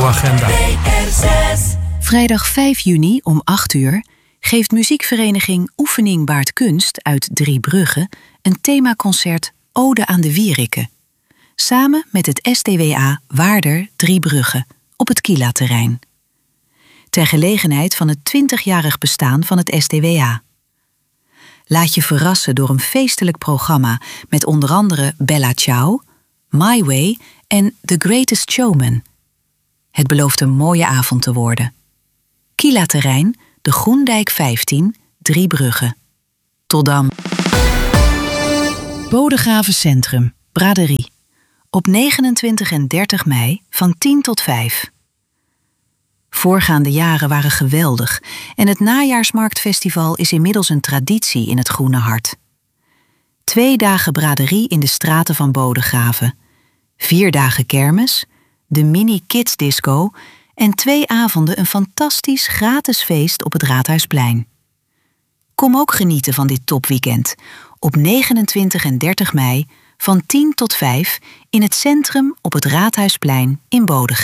radioagenda. Vrijdag 5 juni om 8 uur geeft muziekvereniging Oefening Baart Kunst uit Driebrugge een themaconcert Ode aan de Wieriken. Samen met het SDWA Waarder Driebrugge op het Kila-terrein. Ter gelegenheid van het 20-jarig bestaan van het SDWA. Laat je verrassen door een feestelijk programma met onder andere Bella Ciao, My Way en The Greatest Showman. Het belooft een mooie avond te worden. Kila-terrein, de Groendijk 15, Driebrugge. Tot dan. Bodegraven Centrum, Braderie. Op 29 en 30 mei van 10 tot 5. Voorgaande jaren waren geweldig en het Najaarsmarktfestival is inmiddels een traditie in het Groene Hart. 2 dagen braderie in de straten van Bodegraven, 4 dagen kermis, de mini kids disco en 2 avonden een fantastisch gratis feest op het Raadhuisplein. Kom ook genieten van dit topweekend op 29 en 30 mei van 10 tot 5 in het centrum op het Raadhuisplein in Bodegraven.